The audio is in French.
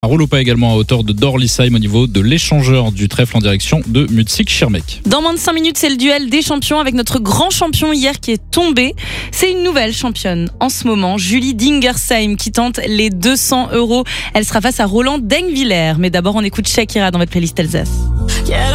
Un rouleau pas également à hauteur de Dorlisheim au niveau de l'échangeur du trèfle en direction de Mutzig-Schirmeck. Dans moins de 5 minutes, c'est le duel des champions avec notre grand champion hier qui est tombé. C'est une nouvelle championne en ce moment, Julie Dingersheim, qui tente les 200 €. Elle sera face à Roland Dengwiller. Mais d'abord, on écoute Shakira dans votre playlist Alsace.